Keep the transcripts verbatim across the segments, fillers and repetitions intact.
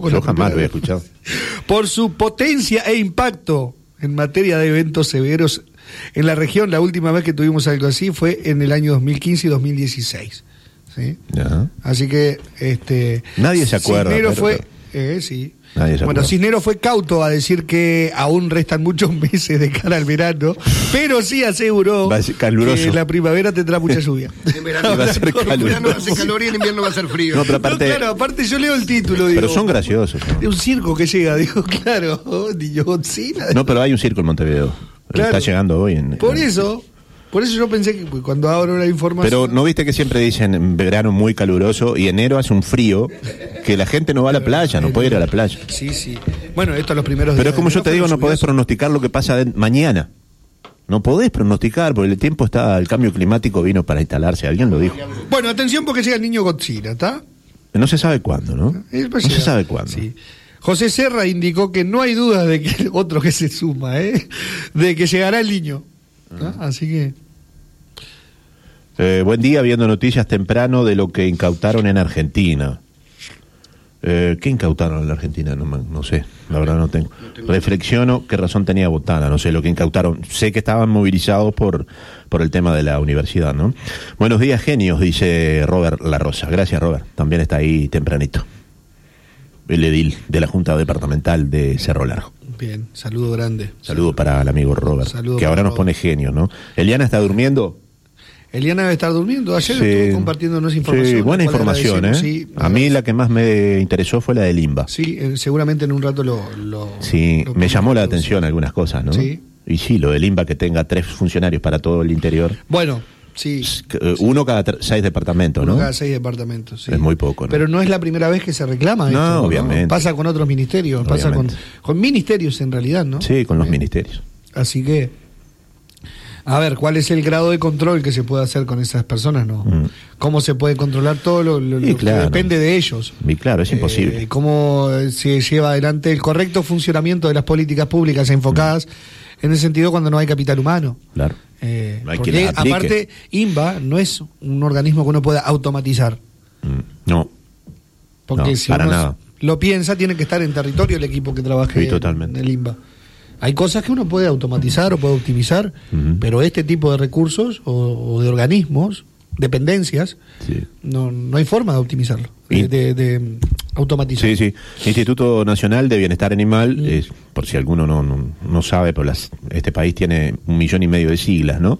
tampoco. Yo jamás lo había escuchado. Por su potencia e impacto en materia de eventos severos en la región, la última vez que tuvimos algo así fue en el año dos mil quince y dos mil dieciséis. ¿Sí? Ajá. Así que este nadie se acuerda. Cisneros pero, fue, pero... Eh, sí. Nadie se bueno, acuerda. Cisneros fue cauto a decir que aún restan muchos meses de cara al verano, pero sí aseguró va a ser caluroso. que la primavera tendrá mucha lluvia. En verano va a ser en verano caluroso. hace calor y en invierno va a ser frío. No, pero aparte, No, claro, aparte yo leo el título, digo. pero son graciosos. ¿no? De un circo que llega, digo, claro, niño Godzilla. No, pero hay un circo en Montevideo. Claro. Está llegando hoy. En, Por en... eso, por eso yo pensé que cuando abro la información. Pero ¿no viste que siempre dicen en verano muy caluroso y enero hace un frío que la gente no va a la playa, no puede ir a la playa? Sí, sí. Bueno, esto los primeros Pero días es como de yo enero te digo, no fueron podés lluviosos. pronosticar lo que pasa de mañana. No podés pronosticar porque el tiempo está, el cambio climático vino para instalarse, alguien lo dijo. Bueno, atención porque llega el niño Godzilla, ¿está? No se sabe cuándo, ¿no? Eh, pues No se llega. sabe cuándo. Sí. José Serra indicó que no hay duda de que otro que se suma, ¿eh? De que llegará el niño. ¿Ah? Así que. Eh, buen día, viendo noticias temprano de lo que incautaron en Argentina. Eh, ¿Qué incautaron en la Argentina? No, me- no sé, la verdad no tengo. Reflexiono qué razón tenía Botana, no sé lo que incautaron. Sé que estaban movilizados por, por el tema de la universidad, ¿no? Buenos días, genios, dice Robert La Rosa. Gracias, Robert. También está ahí tempranito. El edil de la Junta Departamental de Cerro Largo. Bien, saludo grande. Saludo para el amigo Robert, Saludo que ahora para nos pone genio, ¿no? ¿Eliana está durmiendo? Eliana debe estar durmiendo. Ayer Sí. estuvo compartiéndonos información. Sí, buena la cual información, ¿eh? agradecemos, sí. A mí la que más me interesó fue la de Limba. Sí, eh, seguramente en un rato lo. lo Sí, lo me llamó la podemos atención algunas cosas, ¿no? Sí. Y sí, lo de Limba que tenga tres funcionarios para todo el interior. Bueno, sí. Eh, Uno cada tre- seis departamentos, Uno ¿no? cada seis departamentos. Sí. Es muy poco, ¿no? Pero no es la primera vez que se reclama No, esto. obviamente. Pasa con otros ministerios, pasa con, Obviamente. con ministerios en realidad, ¿no? Sí, con los Eh, ministerios. Así que. A ver, ¿cuál es el grado de control que se puede hacer con esas personas? ¿No? Mm. ¿Cómo se puede controlar todo lo, lo- Sí, lo claro. que depende de ellos? Y claro, es imposible. Eh, ¿Cómo se lleva adelante el correcto funcionamiento de las políticas públicas enfocadas en ese sentido cuando no hay capital humano? Claro. Eh, No hay porque quien las aplique. aparte, INVA no es un organismo que uno pueda automatizar. Mm, No, Porque No, si para uno nada. lo piensa, tiene que estar en territorio el equipo que trabaje Sí, totalmente. en el INVA. Hay cosas que uno puede automatizar o puede optimizar, Ujú. pero este tipo de recursos o, o de organismos, dependencias, sí. no, no hay forma de optimizarlo, Y- de, de- de automatizar. Sí, sí. Instituto Nacional de Bienestar Animal, Mm. es, por si alguno no, no, no sabe, pero las, este país tiene un millón y medio de siglas, ¿no?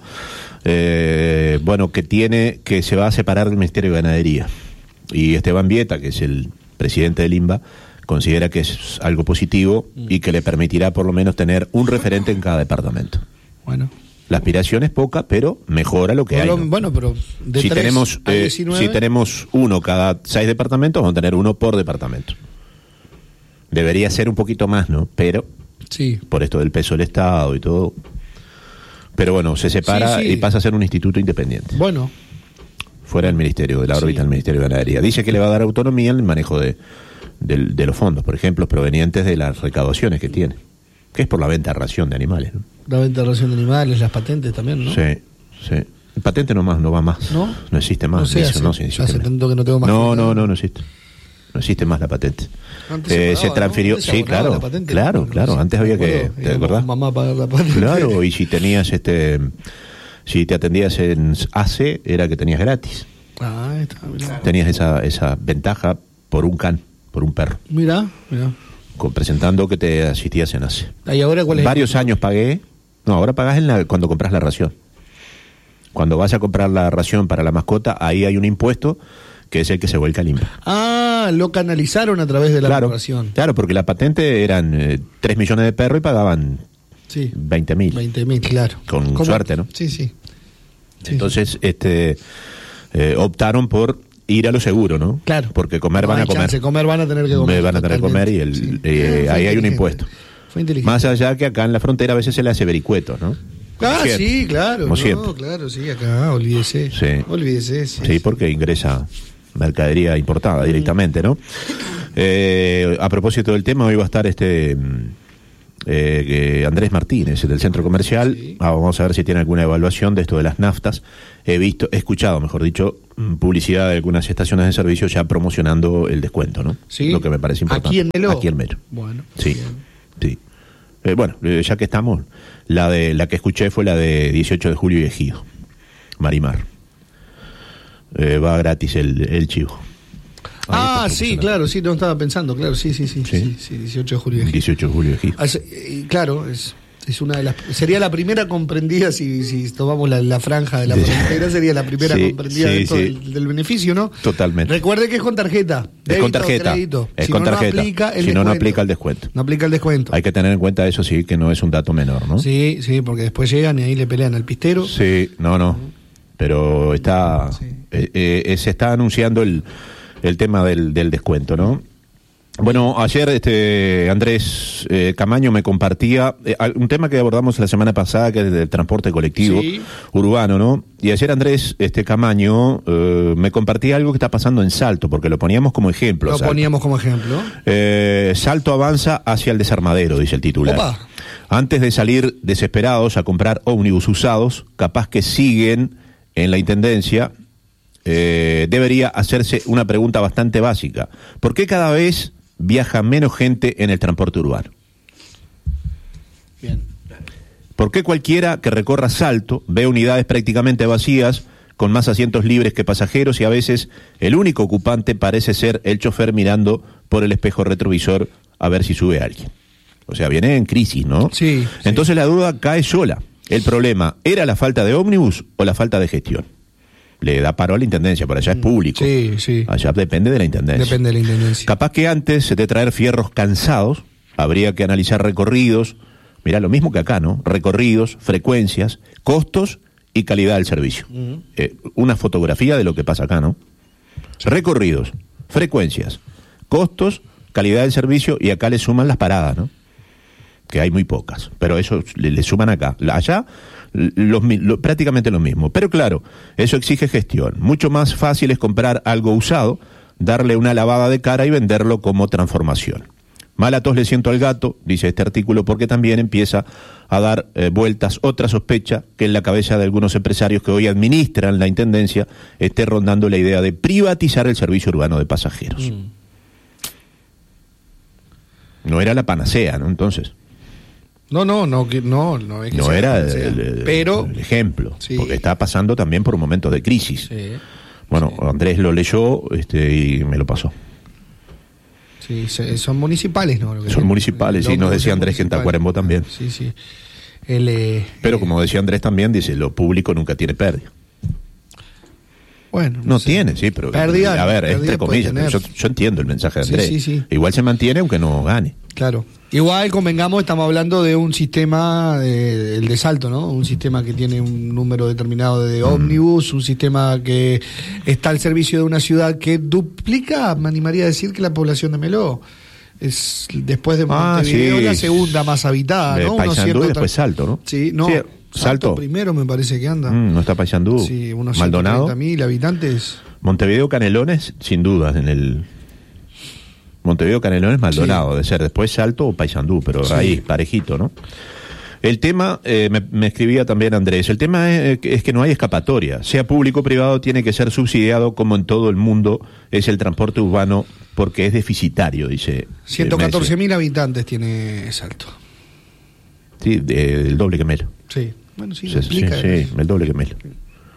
Eh, bueno, que tiene, que se va a separar del Ministerio de Ganadería. Y Esteban Vieta, que es el presidente del INVA, considera que es algo positivo y que le permitirá por lo menos tener un referente en cada departamento. Bueno, La aspiración es poca, pero mejora lo que hay. Bueno, ¿no? bueno, pero de si tres tenemos a eh, diecinueve, si tenemos uno cada seis departamentos, vamos a tener uno por departamento. Debería ser un poquito más, ¿no? Pero sí. por esto del peso del Estado y todo. Pero bueno, se separa Sí, sí. y pasa a ser un instituto independiente, Bueno, fuera del ministerio, de la órbita Sí. del Ministerio de Ganadería. Dice que le va a dar autonomía en el manejo de, del- de los fondos, por ejemplo, provenientes de las recaudaciones que tiene, que es por la venta de ración de animales, ¿no? la venta de ración de animales, las patentes también, ¿no? Sí, sí. El patente no más, no va más. ¿No? No existe más. No sé, Eso hace- no, sí existe hace más. tanto que no tengo más No, cuenta. no, no, no existe. No existe más la patente. Antes se Eh, pagaba, se transfirió, ¿no? Antes se sí, abonaba claro, la patente, claro, ¿no? claro. Sí, Antes me había acuerdo, que, ¿te íbamos acordás? con mamá a pagar la patente. Claro, y si tenías este, si te atendías en A C, era que tenías gratis. Ah, ahí está, mirá. Tenías esa, esa ventaja por un can, por un perro, Mirá, mirá. con- presentando que te asistías en A C. ¿Y ahora cuál es? Varios años pagué. No, ahora pagás en la, cuando compras la ración. Cuando vas a comprar la ración para la mascota, ahí hay un impuesto que es el que se vuelca al INVA. Ah, lo canalizaron a través de la Claro, corporación. claro, porque la patente eran eh, tres millones de perros y pagaban Sí. veinte mil. veinte mil, claro. Con ¿Cómo? suerte, ¿no? Sí, sí. Sí, Entonces, este, eh, optaron por ir a lo seguro, ¿no? Claro. Porque comer No van hay a comer. chance, comer van a tener que comer. Me van a tener que comer y el, Sí. eh, Fue ahí hay un inteligente. impuesto. Fue inteligente. Más allá que acá en la frontera a veces se le hace vericueto, ¿no? Ah, Como siempre. sí, claro. Como no, siempre. claro, sí, acá, olvídese. Sí. Olvídese, sí. Sí, porque ingresa mercadería importada directamente, ¿no? Eh, a propósito del tema, hoy va a estar este mm, eh, que Andrés Martínez, del centro comercial. Sí. Ah, vamos a ver si tiene alguna evaluación de esto de las naftas. He visto, he escuchado, mejor dicho, publicidad de algunas estaciones de servicio ya promocionando el descuento, ¿no? Sí. Lo que me parece importante. ¿Aquí en Melo? Aquí en Melo. Bueno. Sí, bien. sí. Eh, bueno, eh, ya que estamos, la de la que escuché fue la de dieciocho de julio y Ejido, Marimar. Eh, va gratis el, el chivo. Ahí Ah, está sí, claro, sí, no estaba pensando, claro, sí, sí, sí, sí, sí, sí dieciocho de julio. dieciocho de julio y Ejido. Hace- y claro, es, es una de las, sería la primera comprendida si, si tomamos la, la franja de la frontera, sería la primera Sí, comprendida sí, dentro sí. del, del beneficio, ¿no? Totalmente. Recuerde que es con tarjeta. Es débito, con tarjeta. crédito. Es Si con no, tarjeta. No aplica el si no, no descuento. aplica el descuento. No aplica el descuento. Hay que tener en cuenta eso, sí, que no es un dato menor, ¿no? Sí, sí, porque después llegan y ahí le pelean al pistero. Sí, no, no. Pero está, Sí. eh, eh, se está anunciando el, el tema del, del descuento, ¿no? Bueno, ayer este Andrés eh, Camaño me compartía eh, un tema que abordamos la semana pasada, que es del transporte colectivo Sí. urbano, ¿no? Y ayer Andrés este Camaño eh, me compartía algo que está pasando en Salto, porque lo poníamos como ejemplo. Lo Salto. poníamos como ejemplo. Eh, Salto avanza hacia el desarmadero, dice el titular. Opa. Antes de salir desesperados a comprar ómnibus usados, capaz que siguen en la intendencia, eh, debería hacerse una pregunta bastante básica. ¿Por qué cada vez viaja menos gente en el transporte urbano? Bien. ¿Por qué cualquiera que recorra Salto ve unidades prácticamente vacías, con más asientos libres que pasajeros, y a veces el único ocupante parece ser el chofer mirando por el espejo retrovisor a ver si sube alguien? O sea, viene en crisis, ¿no? Sí, Entonces la duda cae sola. El problema, ¿era la falta de ómnibus o la falta de gestión? Le da paro a la intendencia, por allá es público. Sí, sí. Allá depende de la intendencia. Depende de la intendencia. Capaz que antes de traer fierros cansados, habría que analizar recorridos, mirá, lo mismo que acá, ¿no? Recorridos, frecuencias, costos y calidad del servicio. Ujú. Eh, una fotografía de lo que pasa acá, ¿no? Recorridos, frecuencias, costos, calidad del servicio, y acá le suman las paradas, ¿no? Que hay muy pocas, pero eso le, le suman acá. Allá los, lo, prácticamente lo mismo. Pero claro, eso exige gestión. Mucho más fácil es comprar algo usado, darle una lavada de cara y venderlo como transformación. Mala tos le siento al gato, dice este artículo, porque también empieza a dar eh, vueltas otra sospecha que en la cabeza de algunos empresarios que hoy administran la intendencia esté rondando la idea de privatizar el servicio urbano de pasajeros. Mm. No era la panacea, ¿no? Entonces, No, no, no, que- no, no es que no sea era el, sea. el- pero el ejemplo, Sí. porque está pasando también por momentos de crisis. sí, Bueno, sí. Andrés lo leyó este, y me lo pasó. sí, se- son municipales, ¿no? Lo que Son sea. municipales, El sí, nos ómnibus decía es Andrés que en municipal. Tacuarembó también. Sí, sí. El, eh, Pero eh, como decía Andrés también, dice, lo público nunca tiene pérdida. bueno, No sé. tiene, sí, pero Pérdida, a ver, pérdida entre puede comillas, pero yo, tener. yo entiendo el mensaje de Sí, Andrés. sí, sí. Igual se mantiene aunque no gane. Claro. Igual, convengamos, estamos hablando de un sistema, eh, el de Salto, ¿no? Un sistema que tiene un número determinado de ómnibus, un sistema que está al servicio de una ciudad que duplica, me animaría a decir, que la población de Meló. Es después de Ah, Montevideo sí. la segunda más habitada, De ¿no? Unos Paysandú y cientos después tra- Salto, ¿no? Sí, no. Sí, Salto, Salto. primero me parece que anda. Mm, no está Paysandú. Sí, unos Maldonado. ciento treinta mil habitantes. Montevideo Canelones, sin dudas, en el Montevideo Canelones, Maldonado, Sí. de ser después Salto o Paysandú, pero Sí. ahí, parejito, ¿no? El tema, eh, me, me escribía también Andrés, el tema es, es que no hay escapatoria, sea público o privado, tiene que ser subsidiado como en todo el mundo es el transporte urbano, porque es deficitario, dice. ciento catorce mil habitantes tiene Salto. Sí, de- el doble que Melo. Sí. Bueno, sí, Sí, lo sí, explica. sí, el doble que Melo.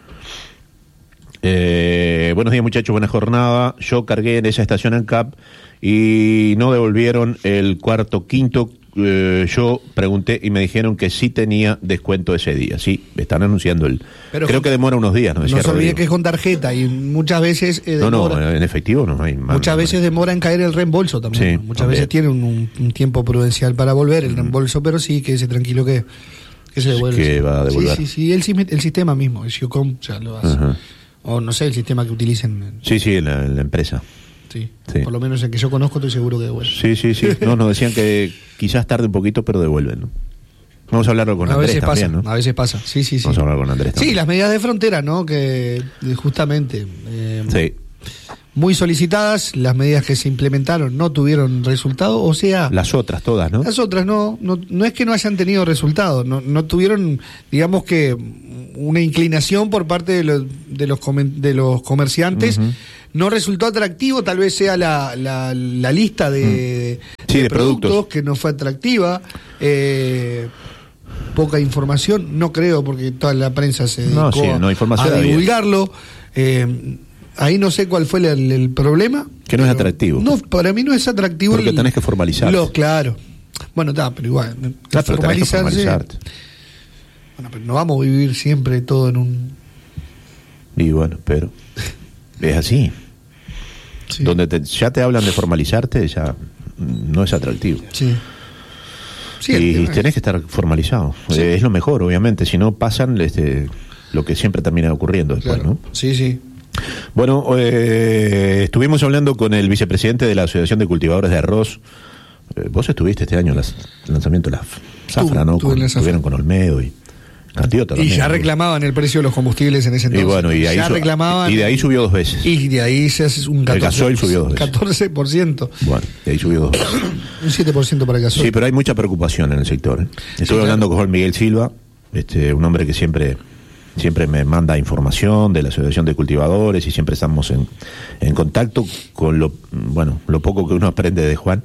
Eh, buenos días muchachos, buena jornada. Yo cargué en esa estación ANCAP y no devolvieron el cuarto, quinto. Eh, yo pregunté y me dijeron que sí tenía descuento ese día. Sí, están anunciando el... Pero creo con- que demora unos días, ¿no? No Decía se olvide Rodrigo. que es con tarjeta y muchas veces eh, No, demora, no, en efectivo no hay. muchas veces demora en caer el reembolso también. Sí, muchas también. veces tiene un, un- un tiempo prudencial para volver el reembolso, pero sí, quédese tranquilo que, que se devuelve. Que va a devolver. Sí, sí, sí, el, sim- el sistema mismo, el Siocom ya lo hace. Ajá. O no sé, el sistema que utilicen. Sí, sí, en la, en la empresa. Sí. Sí. Por lo menos el que yo conozco estoy seguro que devuelve. Sí, sí, sí. No, nos decían que quizás tarde un poquito, pero devuelven, ¿no? Vamos a hablarlo con a Andrés veces también, pasa, ¿no? a veces pasa. Sí, sí, sí. Vamos a hablar con Andrés también. Sí, las medidas de frontera, ¿no? Que eh, justamente. eh, Sí. muy solicitadas, las medidas que se implementaron no tuvieron resultado, o sea... Las otras todas, ¿no? Las otras no, no, no es que no hayan tenido resultado, no, no tuvieron, digamos que, una inclinación por parte de los, de los, comen, de los comerciantes, uh-huh. No resultó atractivo, tal vez sea la, la, la lista de, uh-huh. sí, de, de productos, productos que no fue atractiva, eh, poca información, no creo, porque toda la prensa se dedicó no, sí, no, información a divulgarlo, eh, ahí no sé cuál fue el, el problema. Que no es atractivo. No, para mí no es atractivo. Porque el, tenés que formalizar. Claro. Bueno, está, pero igual. Claro, pero tenés que formalizarte. Bueno, pero no vamos a vivir siempre todo en un... Y bueno, pero es así. Sí. Donde te, ya te hablan de formalizarte, ya no es atractivo. Sí. Sí, y tenés que estar formalizado. Sí. Eh, es lo mejor, obviamente. Si no, pasan este, lo que siempre termina ocurriendo después, claro. ¿No? Sí, sí. Bueno, eh, estuvimos hablando con el vicepresidente de la Asociación de Cultivadores de Arroz. Eh, vos estuviste este año en el lanzamiento de la zafra, ¿no? Con, estuvieron con Olmedo y Cantiota también. Y ya reclamaban el precio de los combustibles en ese entonces. Y bueno, y, ahí ya su, reclamaban, y de ahí subió dos veces. Y de ahí se hace un catorce por ciento. El gasoil subió dos veces. catorce por ciento. Bueno, de ahí subió dos veces. Un siete por ciento para el gasoil. Sí, pero hay mucha preocupación en el sector. ¿eh? Estuve sí, hablando claro. con Juan Miguel Silva, este, un hombre que siempre... siempre me manda información de la Asociación de Cultivadores y siempre estamos en, en contacto con lo bueno lo poco que uno aprende de Juan.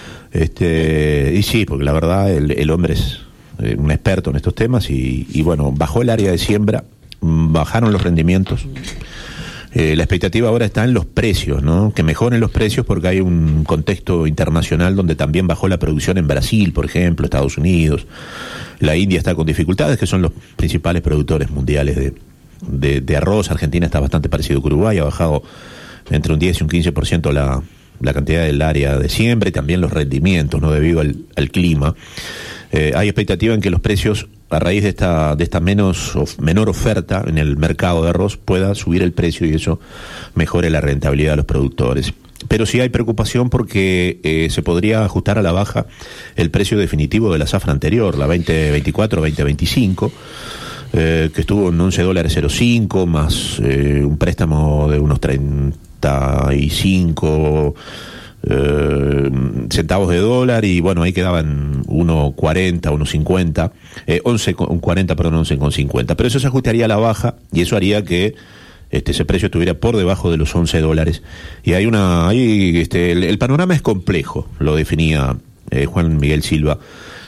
Este, y sí, porque la verdad el, el hombre es eh, un experto en estos temas y, y bueno, bajó el área de siembra, bajaron los rendimientos. Eh, la expectativa ahora está en los precios, ¿no? Que mejoren los precios porque hay un contexto internacional donde también bajó la producción en Brasil, por ejemplo, Estados Unidos. La India está con dificultades, que son los principales productores mundiales de, de, de arroz. Argentina está bastante parecido con Uruguay, ha bajado entre un diez y un quince por ciento la, la cantidad del área de siembra y también los rendimientos, ¿no? Debido al, al clima. Eh, hay expectativa en que los precios, a raíz de esta de esta menos of, menor oferta en el mercado de arroz, pueda subir el precio y eso mejore la rentabilidad de los productores. Pero sí hay preocupación porque eh, se podría ajustar a la baja el precio definitivo de la zafra anterior, la veinte veinticuatro veinte veinticinco, eh, que estuvo en once dólares cero cinco, más eh, un préstamo de unos treinta y cinco eh, centavos de dólar, y bueno, ahí quedaban uno cuarenta, uno cincuenta, eh, once cuarenta, perdón, once cincuenta. Pero eso se ajustaría a la baja y eso haría que Este, ese precio estuviera por debajo de los once dólares. Y hay una, hay, este, el, el panorama es complejo, lo definía eh, Juan Miguel Silva,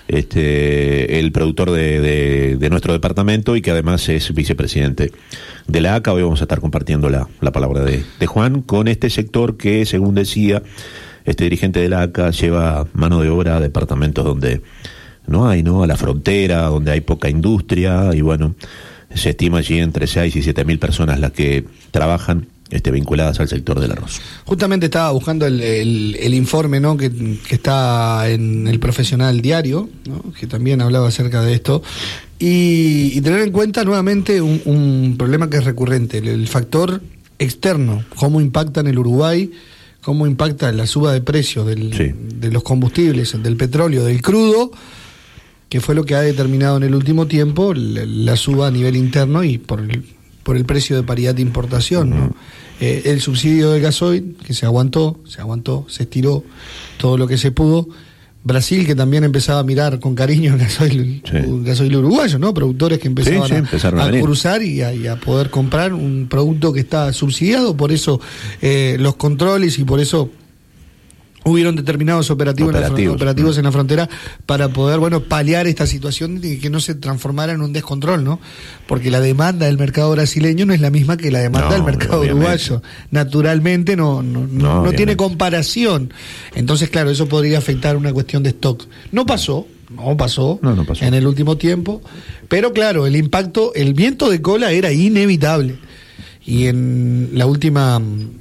este, el productor de, de, de nuestro departamento y que además es vicepresidente de la A C A. Hoy vamos a estar compartiendo la, la palabra de, de Juan con este sector que, según decía este dirigente de la A C A, lleva mano de obra a departamentos donde no hay, ¿no? A la frontera, donde hay poca industria y bueno, se estima allí entre seis y siete mil personas las que trabajan este, vinculadas al sector del arroz. Justamente estaba buscando el, el, el informe, ¿no? que, que está en el Profesional Diario, ¿no? Que también hablaba acerca de esto, y, y tener en cuenta nuevamente un, un problema que es recurrente, el, el factor externo, cómo impacta en el Uruguay, cómo impacta en la suba de precios del, sí. de los combustibles, del petróleo, del crudo, que fue lo que ha determinado en el último tiempo la, la suba a nivel interno y por el, por el precio de paridad de importación, ¿no? Uh-huh. Eh, el subsidio del gasoil, que se aguantó, se aguantó, se estiró todo lo que se pudo. Brasil, que también empezaba a mirar con cariño el gasoil, sí. el gasoil uruguayo, ¿no? Productores que empezaban sí, sí, a, a, a cruzar y a, y a poder comprar un producto que está subsidiado, por eso eh, los controles y por eso hubieron determinados operativos, operativos, en, la, operativos en la frontera para poder, bueno, paliar esta situación de que no se transformara en un descontrol, ¿no? Porque la demanda del mercado brasileño no es la misma que la demanda no, del mercado obviamente. uruguayo. Naturalmente no no, no, no tiene comparación. Entonces, claro, eso podría afectar una cuestión de stock. No pasó, no pasó, no, no pasó en el último tiempo, pero claro, el impacto, el viento de cola era inevitable. Y en la última...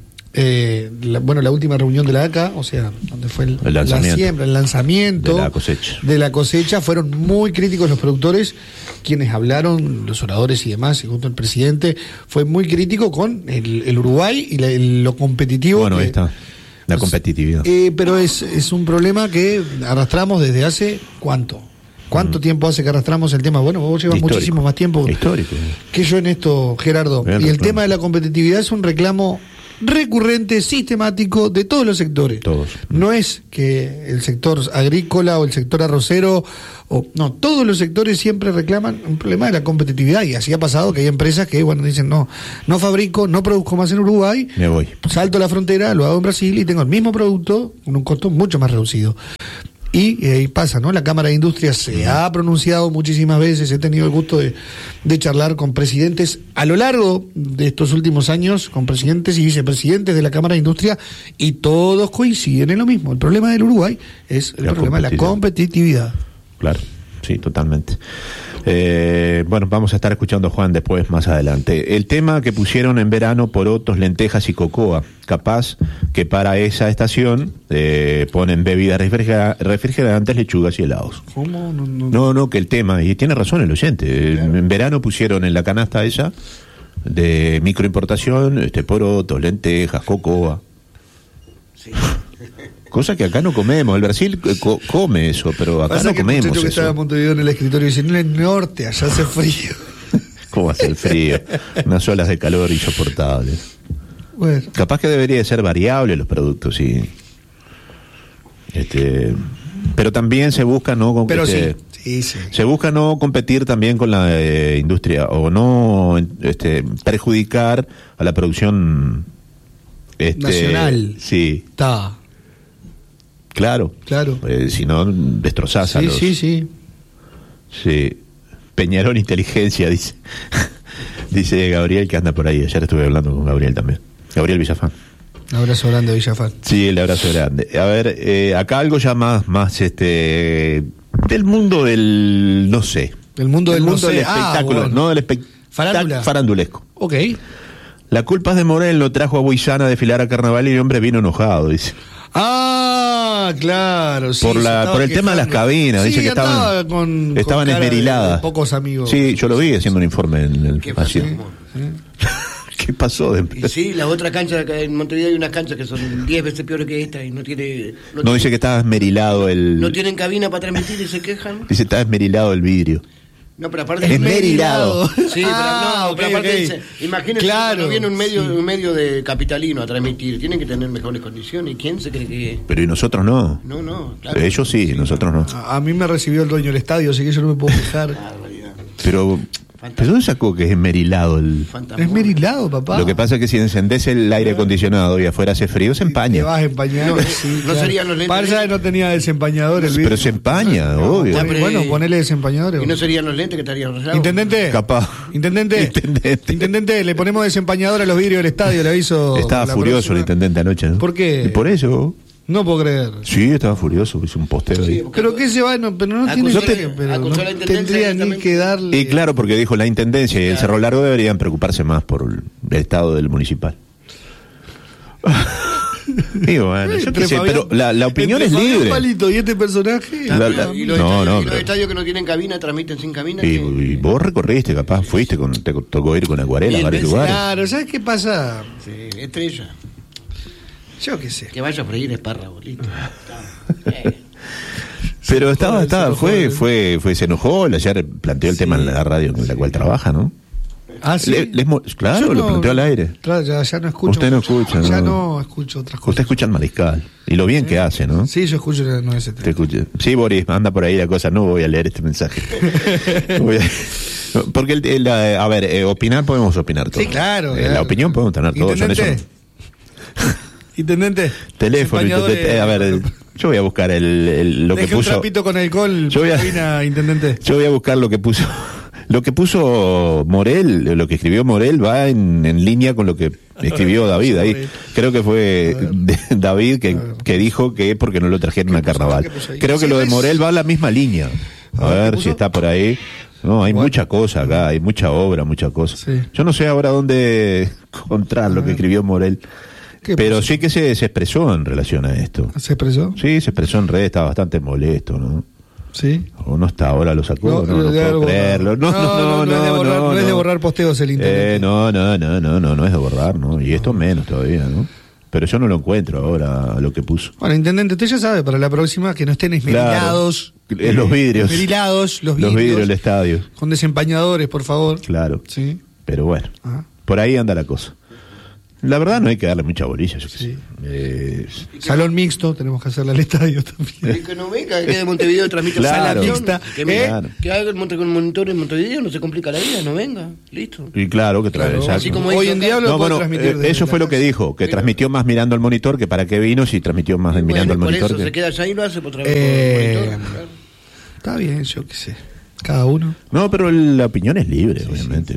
Eh, la, bueno, la última reunión de la A C A, o sea, donde fue el, el la siembra, el lanzamiento de la cosecha. de la cosecha, fueron muy críticos los productores, quienes hablaron, los oradores y demás, y junto al presidente, fue muy crítico con el, el Uruguay y la, el, lo competitivo. Bueno, que, ahí está, la competitividad. Eh, pero es, es un problema que arrastramos desde hace, ¿cuánto? ¿Cuánto mm. tiempo hace que arrastramos el tema? Bueno, vos llevas Histórico. muchísimo más tiempo Histórico. que yo en esto, Gerardo. Bien, y el claro. tema de la competitividad es un reclamo recurrente, sistemático de todos los sectores. Todos. No es que el sector agrícola o el sector arrocero, o no, todos los sectores siempre reclaman un problema de la competitividad, y así ha pasado que hay empresas que, bueno, dicen, no, no fabrico, no produzco más en Uruguay, me voy. Salto la frontera, lo hago en Brasil y tengo el mismo producto con un costo mucho más reducido. Y ahí eh, pasa, ¿no? La Cámara de Industria se ha pronunciado muchísimas veces, he tenido el gusto de, de charlar con presidentes a lo largo de estos últimos años, con presidentes y vicepresidentes de la Cámara de Industria, y todos coinciden en lo mismo. El problema del Uruguay es el la problema de la competitividad. Claro, sí, totalmente. Eh, bueno, vamos a estar escuchando a Juan después, más adelante. El tema que pusieron en verano, porotos, lentejas y cocoa. Capaz que para esa estación eh, ponen bebidas refrigera- refrigerantes, lechugas y helados. ¿Cómo? No, no, no, no, que el tema, y tiene razón el oyente, claro. En verano pusieron en la canasta esa de microimportación, este, porotos, lentejas, cocoa. Sí. Cosa que acá no comemos. El Brasil co- come eso, pero acá Pasa no que comemos el muchacho que eso. estaba en Montevideo en el escritorio dice, en el norte, allá hace frío. ¿Cómo hace el frío? Unas olas de calor insoportables. Bueno. Capaz que debería ser variable los productos, sí. Este, pero también se busca no con pero este, sí, sí, sí. Se busca no competir también con la eh, industria o no este, perjudicar a la producción este, nacional. Sí. Está. Claro. Claro. Eh, si no, destrozás sí, a los... Sí, sí, sí. Peñarol Inteligencia, dice. Dice Gabriel, que anda por ahí. Ayer estuve hablando con Gabriel también. Gabriel Villafán. Un abrazo grande, Villafán. Sí, el abrazo grande. A ver, eh, acá algo ya más, más este, del mundo del, no sé. Del mundo del, del, mundo no sé. del espectáculo, ah, bueno. no del espectáculo. Farándula. Farandulesco. Ok. La culpa es de Morel, lo trajo a Buizana a desfilar a carnaval y el hombre vino enojado, dice. Ah, claro, sí. Por, la, por el quejando. tema de las cabinas, sí, dice que estaban, con, estaban con esmeriladas. Pocos amigos. Sí, yo lo vi haciendo un informe en el ¿Qué pasó? ¿Qué pasó? De... Y sí, la otra cancha, acá en Montevideo hay unas canchas que son diez veces peores que esta y no tiene... No, No, tiene, dice que estaba esmerilado el... No tienen cabina para transmitir y se quejan. Dice, está esmerilado el vidrio. No, pero aparte... Esmerilado. Sí, ah, pero no, okay, pero aparte okay. dice, imagínense claro, cuando viene un medio, sí. un medio de capitalino a transmitir, tienen que tener mejores condiciones. ¿Quién se cree que...? Pero y nosotros no. No, no, claro. Pero ellos sí, sí, nosotros no. A, a mí me recibió el dueño del estadio, así que yo no me puedo quejar. Ah, realidad. Pero... ¿Pero dónde sacó que es esmerilado el...? Fantasma. Es merilado, papá. Lo que pasa es que si encendés el aire acondicionado y afuera hace frío, se empaña. Te vas a empañar. No, sí, no claro. serían los lentes. Parza no tenía desempañador el vidrio. Pero se empaña, no, obvio. Pon, pero, bueno, eh, ponele desempañadores. ¿Y no serían los lentes que estarían rosados? Intendente. Capaz. Intendente. Intendente. Intendente, le ponemos desempañador a los vidrios del estadio, le aviso. Estaba la furioso próxima. el intendente anoche, ¿no? ¿Por qué? Y por eso. No puedo creer. Sí, estaba furioso, hizo un posteo Sí, ahí. porque- Pero qué se va, no, pero no Acusó tiene la- que, pero acusó no la intendencia tendría ni directamente. que darle. Y claro, porque dijo la intendencia y el Cerro Largo deberían preocuparse más por el estado del municipal. Digo, bueno, yo qué sé, pero la, la opinión es libre. Palito y este personaje. La- la- y los, no, estadios, no, y los pero- estadios que no tienen cabina transmiten sin cabina. Y, que- y vos recorriste, capaz, fuiste, con, te tocó ir con acuarela a Mil varios veces. lugares. Claro, ¿sabes qué pasa? Sí, estrella. Yo qué sé. Que vaya a freír espárrago, listo. Eh, Pero estaba, se estaba, enojó, fue, ¿eh? fue, fue, se enojó, ayer planteó el Sí. tema en la radio con la cual trabaja, ¿no? Ah, sí. Le- les mo- claro, Yo lo no- planteó al aire. Claro, ya, ya no escucho. Usted no mucho. escucha, Ya no. no escucho otras cosas. Usted escucha al Mariscal. Y lo bien que hace, ¿no? Sí, yo escucho la nueve Te setenta. escucha. Sí, Boris, anda por ahí la cosa. No voy a leer este mensaje. Voy a- no, porque, el, el, eh, a ver, eh, opinar podemos opinar todos. Sí, claro, Eh, claro. La opinión podemos tener todos. Yo en eso Intendente. no- Intendente. Teléfono, Desempañadores. intendente, eh, a ver, el- yo voy a buscar el, el- lo Deje que un puso. trapito con alcohol. Yo voy a- Cabina, intendente. Yo voy a buscar lo que puso. Lo que puso Morel, lo que escribió Morel va en, en línea con lo que escribió David ahí. Creo que fue de- David que, que dijo que porque no lo trajeron a carnaval. ¿Qué puso ahí? Creo que Sí, lo de ¿ves? Morel va a la misma línea. A A ver, ¿qué ver puso? si está por ahí. No, hay Bueno. mucha cosa acá, hay mucha obra, mucha cosa. Sí. Yo no sé ahora dónde encontrar lo que escribió Morel, ¿Qué pero puso? sí que se, se expresó en relación a esto. ¿Se expresó? Sí, se expresó en redes, estaba bastante molesto, ¿no? Sí. O no está, ahora lo sacó, no, no, de puedo borrar. creerlo. No, no, no, no, es de no, borrar, no, no es de no. borrar posteos el intendente. Eh, no, no, no, no, no, no es de borrar, ¿no? Y esto menos todavía, ¿no? Pero yo no lo encuentro ahora, lo que puso. Bueno, intendente, usted ya sabe, para la próxima que no estén esmerilados. Claro. Eh, los vidrios. Esmerilados, los vidrios. Los vidrios del estadio, Con desempañadores, por favor. claro. Sí. Pero bueno, Ajá. por ahí anda la cosa. La verdad no hay que darle mucha bolilla, yo qué Sí. sé. Eh, Salón mixto, tenemos que hacerle al estadio también. Y que no venga, que de Montevideo transmite Claro. sala mixta. Mixta. Que, me- Claro. que haga el monte con monitor en Montevideo, no se complica la vida, no venga. Listo. y claro que trae, Claro, exacto. así como Hoy hizo en acá. día lo No, puede bueno, transmitir eh, desde eso la fue lo que casa. dijo, que Mira. transmitió más mirando el monitor que para qué vino si transmitió más Y mirando bueno, el por monitor. eso que- se queda allá y lo hace por otra vez. Eh, por monitor, claro. Está bien, yo qué sé. Cada uno. No, pero la opinión es libre, obviamente.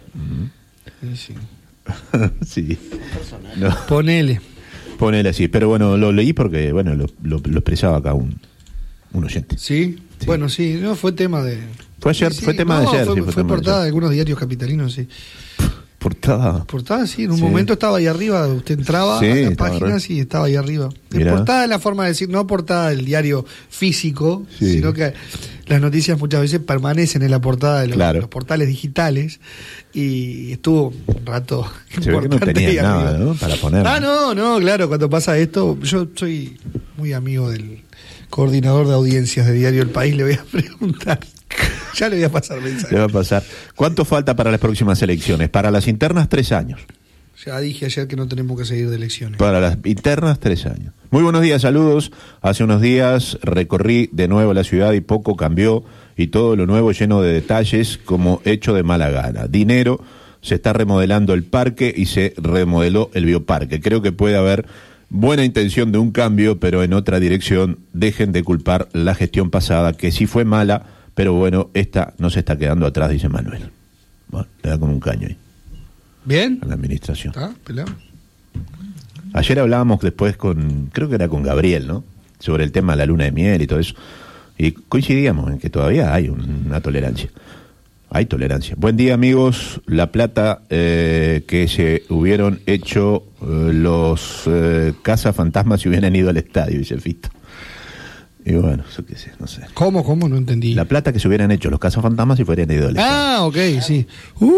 Sí, sí. Sí. No, Ponele. ponele así. Pero bueno, lo leí porque, bueno, lo, lo- lo expresaba acá un, un oyente. ¿Sí? Sí. Bueno, sí, no fue tema de. Fue ayer, Sí, fue sí, tema no, de ayer. Fue, sí, fue tema de portada de ayer. algunos diarios capitalinos, sí. Portada. Portada, sí, en un Sí. momento estaba ahí arriba, usted entraba Sí, a las estaba páginas re- y estaba ahí arriba. Es Mirá. portada es la forma de decir, no portada del diario físico, Sí. sino que las noticias muchas veces permanecen en la portada de los, Claro. los portales digitales y estuvo un rato Se ve que no importante ahí tenía nada, arriba. ¿no? Para poner. Ah, no, no, claro, cuando pasa esto, yo soy muy amigo del coordinador de audiencias de Diario El País, le voy a preguntar. Ya le voy a pasar mensaje. Le va a pasar. ¿Cuánto falta para las próximas elecciones? Para las internas, tres años. Ya dije ayer que no tenemos que seguir de elecciones. Para las internas, tres años. Muy buenos días, saludos. Hace unos días recorrí de nuevo la ciudad y poco cambió y todo lo nuevo lleno de detalles como hecho de mala gana. Dinero, se está remodelando el parque y se remodeló el bioparque. Creo que puede haber buena intención de un cambio, pero en otra dirección. Dejen de culpar la gestión pasada, que sí fue mala, pero bueno, esta no se está quedando atrás, dice Manuel. Bueno, le da con un caño ahí ¿Bien? a la administración. ¿Está? ¿Pelado? Ayer hablábamos después con, creo que era con Gabriel, ¿no? Sobre el tema de la luna de miel y todo eso. Y coincidíamos en que todavía hay un- una tolerancia. Hay tolerancia. Buen día, amigos. La plata eh, que se hubieran hecho eh, los eh, cazafantasmas si hubieran ido al estadio, dice Fito. Y bueno, eso qué sé, no sé. ¿Cómo, cómo? No entendí. La plata que se hubieran hecho los cazafantasmas si hubieran ido al estadio. Ah, ok, sí. Uh,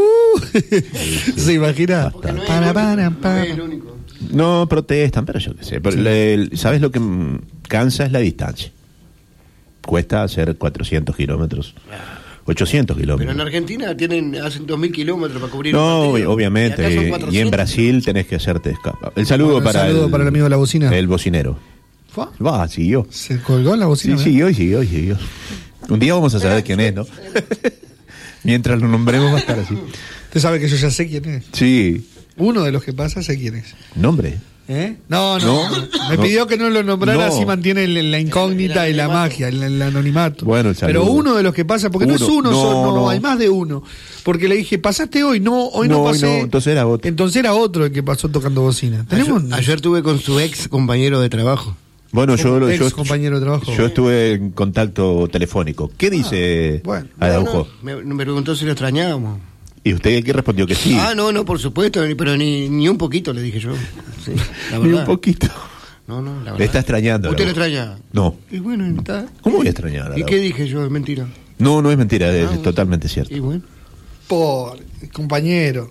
¿se imagina? Porque no es Para, el para, único, no para. es el único. No protestan, pero yo qué sé. Pero Sí. le- ¿sabes lo que mm, cansa? Es la distancia. Cuesta hacer cuatrocientos kilómetros, ochocientos Pero en kilómetros. Argentina tienen, hacen dos mil kilómetros para cubrir No, un partido. ob- obviamente. Y acá son Y, cuatrocientos. en Brasil tenés que hacerte escapa. El saludo, Bueno, el para, saludo el, para el amigo de la bocina. El bocinero. ¿Fue? Va, siguió. ¿Se colgó en la Sí, bocina? ¿verdad? siguió y siguió y siguió. Un día vamos a saber quién es, ¿no? Mientras lo nombremos va a estar así. Usted sabe que yo ya sé quién es. Sí. Uno de los que pasa sé quién es. ¿Nombre? ¿Eh? No, no. No, Me no. pidió que no lo nombrara, No. así mantiene el- la incógnita y la magia, el, el anonimato. Bueno, el saludo. Pero uno de los que pasa, porque no es Uno. uno No, solo, no, no. hay más de uno. Porque le dije, ¿pasaste hoy? No, hoy no, No, hoy pasé. no, entonces era otro. Entonces era otro el que pasó tocando bocina. ¿Tenemos? Ayer, ayer tuve con su ex compañero de trabajo. Bueno, yo, Como lo- yo, ex compañero de trabajo. yo estuve en contacto telefónico. ¿Qué dice bueno. Araujo? No, no, me, me preguntó si lo extrañábamos. ¿Y usted aquí respondió que sí? Ah, no, no, por supuesto, ni- pero ni, ni un poquito le dije yo. Sí, la Ni un verdad. poquito. No, no, la verdad. Le está extrañando. ¿Usted lo Araujo. extraña? No. Y bueno, y está. ¿Cómo voy a extrañar a ¿Y Araujo? qué dije yo? Es mentira. No, no es mentira, es Ah, bueno. totalmente cierto. Y bueno. Por compañero.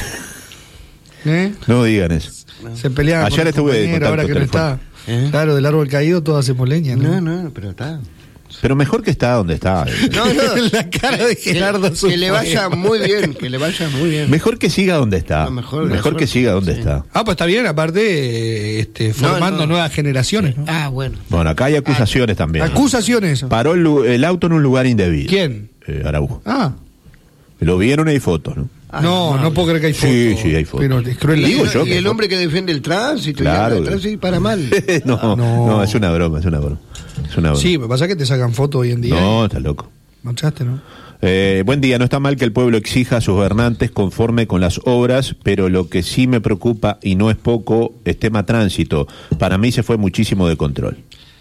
¿Eh? No digan eso. Se peleaban Ayer con el estuve en compañero, ahora que no contacto está. ¿Eh? Claro, del árbol caído todos hacemos leña, ¿no? No, no, pero está. Pero mejor que está donde está. No, no. La cara de Gerardo Que, que le vaya Supoema. muy bien, que le vaya muy bien. Mejor que siga donde está. No, mejor, mejor mejor. que siga donde Sí. está. Ah, pues está bien, aparte, eh, este, formando no. nuevas generaciones, ¿no? Ah, bueno. Bueno, acá hay acusaciones también. Acusaciones. Paró el, lu- el auto en un lugar indebido. ¿Quién? Eh, Araujo. Ah, Lo vieron y hay fotos, ¿no? Ah, no, amable. no puedo creer que hay fotos. Sí, sí, hay fotos. Pero es cruel. Y, la Digo vida. yo y que el fue- hombre que defiende el tránsito Claro. y anda atrás y para mal. no, No. no, es una broma, es una broma. Es una broma. Sí, me pasa que te sacan fotos hoy en día. No, está loco. Manchaste, ¿no? Eh, buen día, no está mal que el pueblo exija a sus gobernantes conforme con las obras, pero lo que sí me preocupa, y no es poco, es tema tránsito. Para mí se fue muchísimo de control.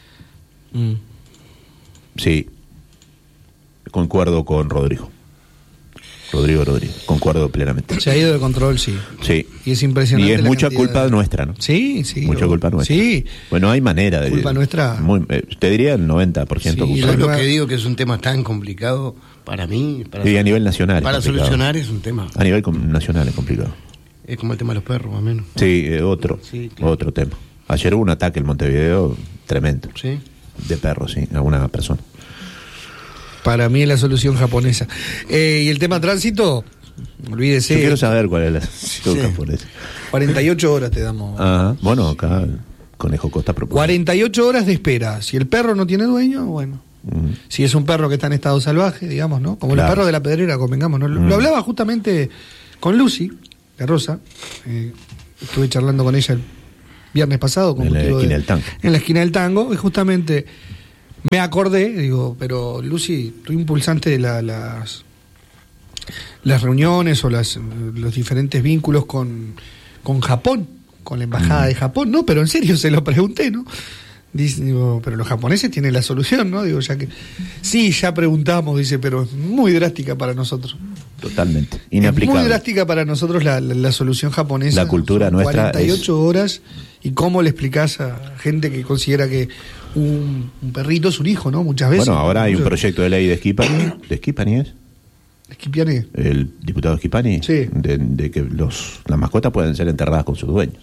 Sí, concuerdo con Rodrigo. Rodrigo Rodrigo, concuerdo plenamente. Se ha ido de control, sí. Sí. Y es impresionante. Y es la mucha cantidad culpa de- nuestra, ¿no? Sí, sí. Mucha o- culpa nuestra. Sí. Bueno, hay manera de... Culpa nuestra. Muy, eh, te diría el noventa por ciento Sí, Yo la es culpable. lo nueva- que digo que es un tema tan complicado para mí. Para, Y a nivel nacional. es para complicado. solucionar es un tema. A nivel com- nacional es complicado. Es como el tema de los perros, más o menos. Sí, eh, otro, Sí, claro. otro tema. Ayer hubo un ataque en Montevideo tremendo, Sí. de perros, sí, a una persona. Para mí es la solución japonesa. Eh, y el tema tránsito, Olvídese. Yo quiero saber cuál es la situación Sí. japonesa. cuarenta y ocho horas te damos. Ajá. Bueno, acá el Conejo Costa propone. cuarenta y ocho horas de espera. Si el perro no tiene dueño, bueno. Mm. Si es un perro que está en estado salvaje, digamos, ¿no? Como Claro. los perros de la pedrera, convengamos, ¿no? Lo, Mm. lo hablaba justamente con Lucy, la Rosa. Eh, estuve charlando con ella el viernes pasado. Con En la motivo esquina de- del tango. En la esquina del tango. Y justamente me acordé, digo, pero Lucy, tú impulsante de la- las, las reuniones o las, los diferentes vínculos con, con Japón, con la embajada Mm. de Japón, ¿no? Pero en serio se lo pregunté, ¿no? Dice, digo, pero los japoneses tienen la solución, ¿no? Digo, ya que sí, ya preguntamos, dice, pero es muy drástica para nosotros. Totalmente. Es Inaplicable. muy drástica para nosotros la, la, la solución japonesa. La cultura Son nuestra cuarenta y ocho es- horas. ¿Y cómo le explicás a gente que considera que un, un perrito es un hijo, ¿no? Muchas veces. Bueno, ahora hay un Muchos- proyecto de ley de Schipani, de Schipani es, Esquipiani. el diputado Schipani, Sí. de, de que los las mascotas pueden ser enterradas con sus dueños.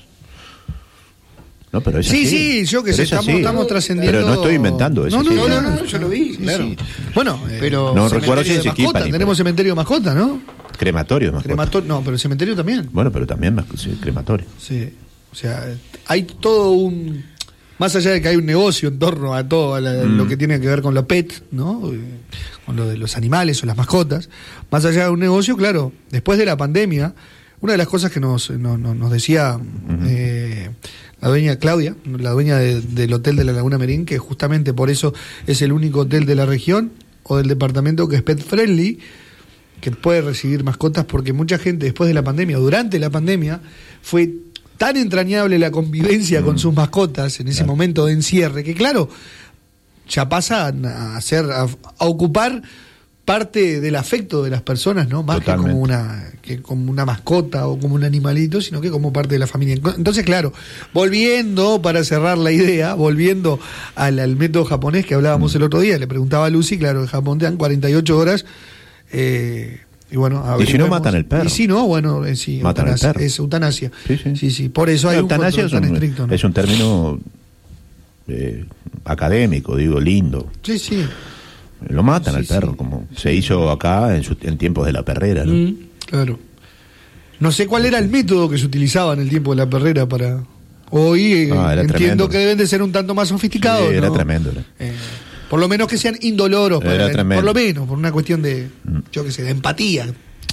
No, pero es Sí, así. sí, yo que Pero sé, es estamos, así. estamos trascendiendo. Pero no estoy inventando eso. No, no, sí. no, no, no, yo lo vi, Sí, claro. sí. Bueno, eh, Pero- No cementerio recuerdo si de es mascota, Schipani, tenemos pero- cementerio de mascota, ¿no? Crematorio, mascota. Cremator- no, pero el cementerio también. Bueno, pero también mas- sí, crematorio. Sí. O sea, hay todo un. Más allá de que hay un negocio en torno a todo a la- Mm. lo que tiene que ver con los pets, ¿no? Eh, Con lo de los animales o las mascotas. Más allá de un negocio, claro, después de la pandemia, una de las cosas que nos, nos, nos- nos decía eh, la dueña Claudia, la dueña de- del hotel de la Laguna Merín, que justamente por eso es el único hotel de la región o del departamento que es pet friendly, que puede recibir mascotas, porque mucha gente después de la pandemia, durante la pandemia, fue tan entrañable la convivencia con sus mascotas en ese Claro. momento de encierre, que claro, ya pasa a ser, a, a ocupar parte del afecto de las personas, ¿no? Más que Totalmente. como una que como una mascota o como un animalito, sino que como parte de la familia. Entonces, claro, volviendo para cerrar la idea, volviendo al, al método japonés que hablábamos el otro día, le preguntaba a Lucy, claro, en Japón te dan cuarenta y ocho horas eh, y bueno, Y si no, averiguemos. matan el perro. Y si no, bueno, eh, sí, Matan al eutanasia, perro. es eutanasia. Sí, sí. sí, sí. Por eso hay La un eutanasia control es tan un, estricto, ¿no? es un término eh, académico, digo, lindo. Sí, sí. Lo matan Sí, al perro, sí. como se hizo acá en, su- en tiempos de la perrera, ¿no? Mm, claro. No sé cuál era el método que se utilizaba en el tiempo de la perrera para... Hoy eh, Ah, era entiendo tremendo. que deben de ser un tanto más sofisticados, Sí, era ¿no? tremendo, era. Eh, por lo menos que sean indoloros, para- Era tremendo. por lo menos, por una cuestión de, Mm. yo qué sé, de empatía.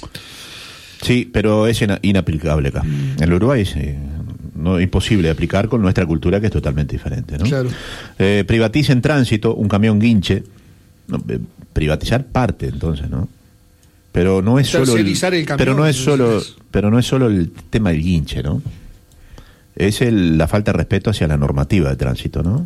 Sí, pero es ina- inaplicable acá. En el Uruguay es eh, no, imposible de aplicar con nuestra cultura, que es totalmente diferente, ¿no? Claro. Eh, privatiza en tránsito un camión guinche. No, eh, privatizar parte, entonces, ¿no? Pero no es solo el, Tercerizar el camión, pero no es solo entonces. pero no es solo el tema del guinche, ¿no? Es el, la falta de respeto hacia la normativa de tránsito, ¿no?